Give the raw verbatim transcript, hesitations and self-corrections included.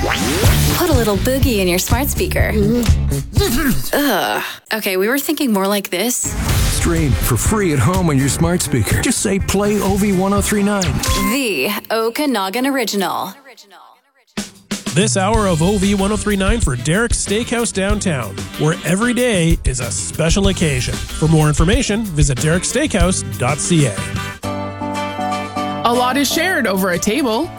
Put a little boogie in your smart speaker. Ugh. Okay, we were thinking more like this. Stream for free at home on your smart speaker. Just say play O V ten thirty-nine. The Okanagan Original. This hour of O V ten thirty-nine for Derek's Steakhouse Downtown, where every day is a special occasion. For more information, visit derek steakhouse dot c a. A lot is shared over a table.